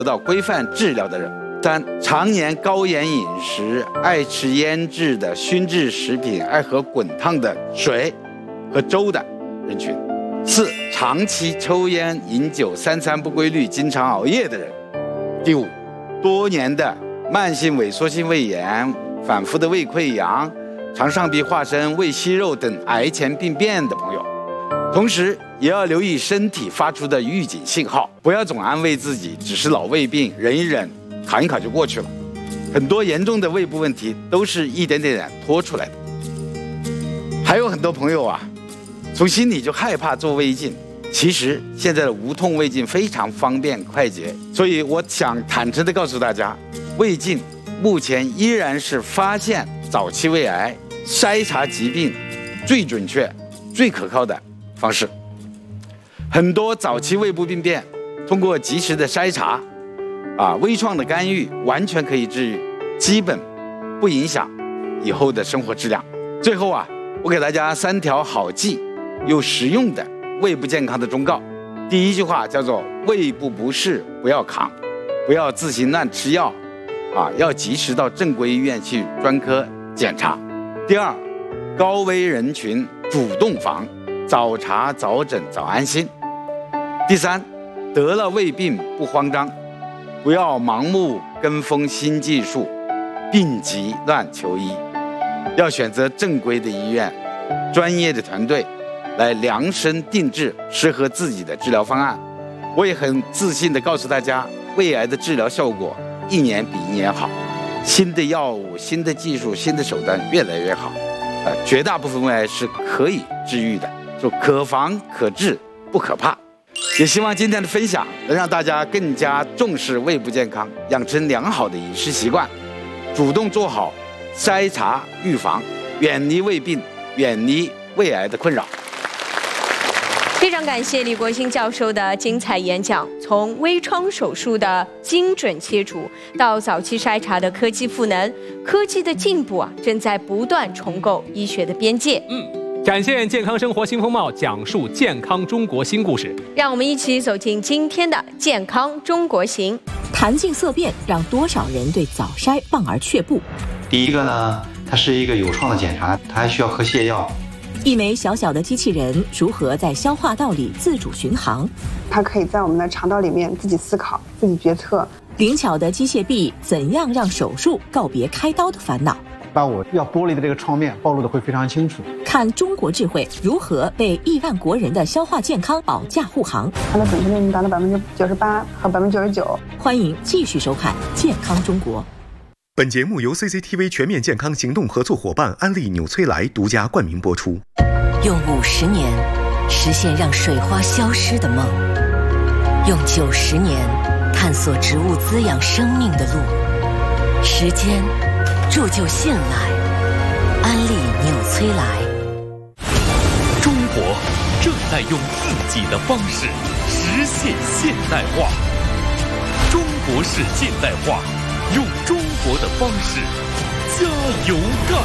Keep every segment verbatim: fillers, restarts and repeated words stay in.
得到规范治疗的人；三、常年高盐饮食、爱吃腌制的熏制食品、爱喝滚烫的水和粥的人群；四、长期抽烟、饮酒、三餐不规律、经常熬夜的人；第五，多年的慢性萎缩性胃炎、反复的胃溃疡、肠上壁化生、胃息肉等癌前病变的朋友。同时也要留意身体发出的预警信号，不要总安慰自己只是老胃病，忍一忍，扛一扛就过去了。很多严重的胃部问题都是一点点点拖出来的。还有很多朋友啊，从心里就害怕做胃镜。其实现在的无痛胃镜非常方便快捷，所以我想坦诚地告诉大家，胃镜目前依然是发现早期胃癌、筛查疾病最准确、最可靠的方式。很多早期胃部病变，通过及时的筛查，啊，微创的干预，完全可以治愈，基本不影响以后的生活质量。最后啊，我给大家三条好记又实用的胃部健康的忠告。第一句话叫做：胃部不适不要扛，不要自行乱吃药，啊，要及时到正规医院去专科检查。第二，高危人群主动防，早查早诊早安心。第三，得了胃病不慌张，不要盲目跟风新技术，病急乱求医，要选择正规的医院，专业的团队来量身定制适合自己的治疗方案。我也很自信地告诉大家，胃癌的治疗效果一年比一年好，新的药物、新的技术、新的手段越来越好。呃，绝大部分胃癌是可以治愈的，就可防可治不可怕。也希望今天的分享能让大家更加重视胃部健康，养成良好的饮食习惯，主动做好筛查预防，远离胃病，远离胃癌的困扰。 非常感谢李国兴教授的精彩演讲，从微创手术的精准切除到早期筛查的科技赋能，科技的进步啊，正在不断重构医学的边界。 嗯，展现健康生活新风貌，讲述健康中国新故事。 让我们一起走进今天的健康中国行。 谈镜色变让多少人对早筛望而却步？ 第一个呢，它是一个有创的检查，它还需要喝泻药。 一枚小小的机器人如何在消化道里自主巡航？ 它可以在我们的肠道里面自己思考、自己决策。 灵巧的机械臂怎样让手术告别开刀的烦恼？ 把我要剥离的这个创面暴露的会非常清楚。 看中国智慧如何为亿万国人的消化健康保驾护航。 它的准确率达到百分之九十八和百分之九十九。 欢迎继续收看《健康中国》。 本节目由 C C T V 全面健康行动合作伙伴安利纽崔莱独家冠名播出。 用五十年实现让水花消失的梦，用九十年探索植物滋养生命的路。时间铸就现来，安利纽崔莱。 中国正在用自己的方式实现现代化，中国式现代化，用中国的方式加油干。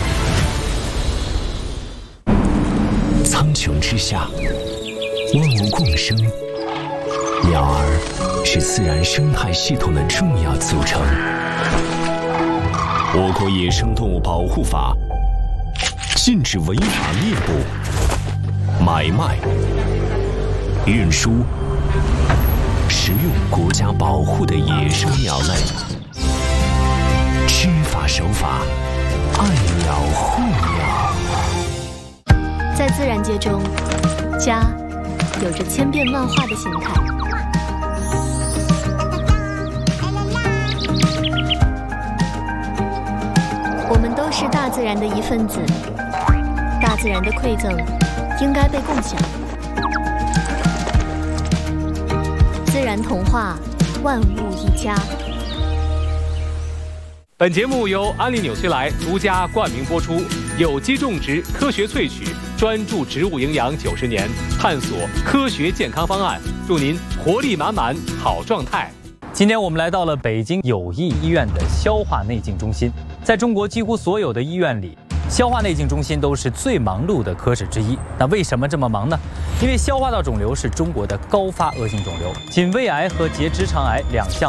苍穹之下，万物共生，鸟儿是自然生态系统的重要组成。我国野生动物保护法禁止违法猎捕、买卖、运输、食用国家保护的野生鸟类。知法守法，爱鸟护鸟。 在自然界中，家有着千变万化的形态。我们都是大自然的一份子，大自然的馈赠应该被共享。自然童话，万物一家。 本节目由安利纽崔莱独家冠名播出，有机种植，科学萃取，专注植物营养九十年，探索科学健康方案，祝您活力满满，好状态。 今天我们来到了北京友谊医院的消化内镜中心。在中国几乎所有的医院里，消化内镜中心都是最忙碌的科室之一。那为什么这么忙呢？因为消化道肿瘤是中国的高发恶性肿瘤，仅胃癌和结直肠癌两项